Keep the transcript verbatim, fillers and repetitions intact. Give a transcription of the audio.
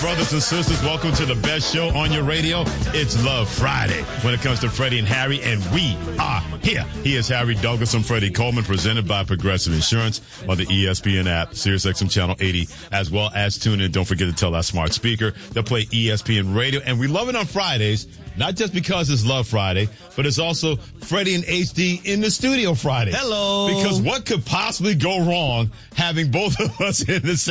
Brothers and sisters, welcome to the best show on your radio. It's Love Friday when it comes to Freddie and Harry, and we are here. He is Harry Douglas and Freddie Coleman, presented by Progressive Insurance on the E S P N app, SiriusXM Channel eighty, as well as tune in. Don't forget to tell that smart speaker to play E S P N Radio. And we love it on Fridays, not just because it's Love Friday, but it's also Freddie and H D in the studio Friday. Hello. Because what could possibly go wrong having both of us in the same